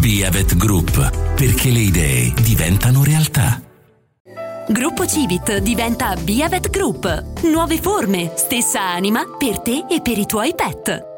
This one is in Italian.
Be-Avet Group, perché le idee diventano realtà. Gruppo Civit diventa Be-Avet Group. Nuove forme, stessa anima per te e per i tuoi pet.